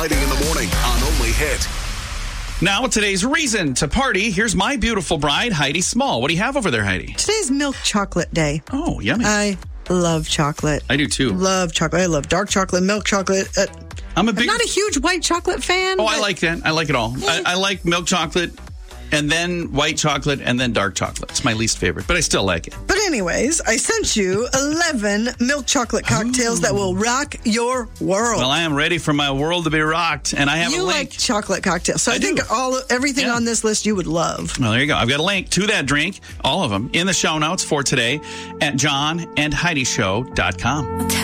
Heidi in the morning on Only Hit. Now, today's reason to party. Here's my beautiful bride, Heidi Small. What do you have over there, Heidi? Today's milk chocolate day. Oh, yummy. I love chocolate. I do too. Love chocolate. I love dark chocolate, milk chocolate. I'm not a huge white chocolate fan. Oh, I like that. I like it all. I like milk chocolate and then white chocolate and then dark chocolate. It's my least favorite, but I still like it. But anyways, I sent you 11 milk chocolate cocktails that will rock your world. Well, I am ready for my world to be rocked, and I have a link. You like chocolate cocktails, so I think everything on this list you would love. Well, there you go. I've got a link to that drink, all of them, in the show notes for today at johnandheidishow.com.